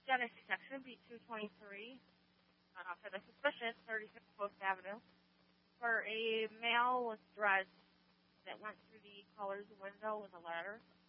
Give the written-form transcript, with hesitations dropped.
got a C-section, beat 223, for the suspicious 36 Post Avenue, for a male with dreads that went through the caller's window with a ladder.